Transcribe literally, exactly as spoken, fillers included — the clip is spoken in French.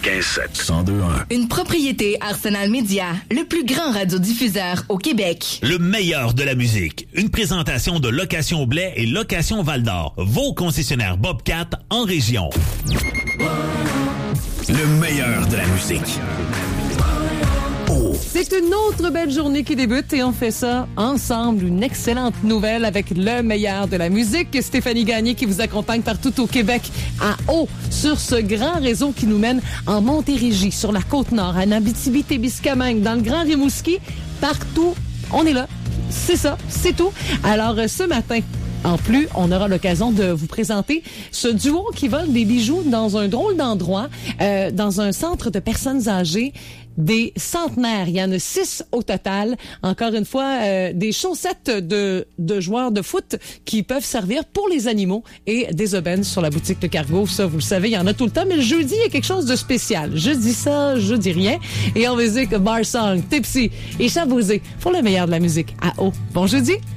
quatre-vingt-quinze sept. cent deux un. Une propriété Arsenal Média, le plus grand radiodiffuseur au Québec. Le meilleur de la musique. Une présentation de Location Blais et Location Val-d'Or. Vos concessionnaires Bobcat en région. Le meilleur de la musique. Oh. C'est une autre belle journée qui débute et on fait ça ensemble. Une excellente nouvelle avec le meilleur de la musique. Stéphanie Gagné qui vous accompagne partout au Québec à Haut sur ce grand réseau qui nous mène en Montérégie, sur la Côte-Nord, à Abitibi-Témiscamingue, dans le Grand Rimouski. Partout, on est là. C'est ça, c'est tout. Alors, ce matin, en plus, on aura l'occasion de vous présenter ce duo qui vole des bijoux dans un drôle d'endroit, euh, dans un centre de personnes âgées, des centenaires. Il y en a six au total. Encore une fois, euh, des chaussettes de, de joueurs de foot qui peuvent servir pour les animaux et des aubaines sur la boutique Le Cargo. Ça, vous le savez, il y en a tout le temps. Mais le jeudi, il y a quelque chose de spécial. Je dis ça, je dis rien. Et on va dire que Bar Song, Tipsy et Chavouzé pour le meilleur de la musique à Haut. Bon jeudi!